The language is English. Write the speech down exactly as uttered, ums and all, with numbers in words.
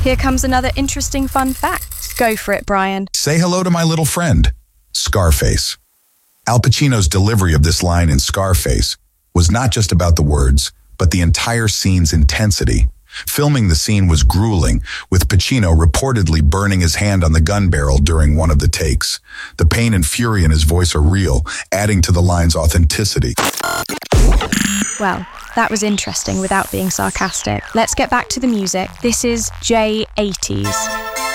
Here comes another interesting fun fact. Go for it, Brian. Say hello to my little friend, Scarface. Al Pacino's delivery of this line in Scarface was not just about the words, but the entire scene's intensity. Filming the scene was grueling, with Pacino reportedly burning his hand on the gun barrel during one of the takes. The pain and fury in his voice are real, adding to the line's authenticity. Well, that was interesting without being sarcastic. Let's get back to the music. This is J eighties.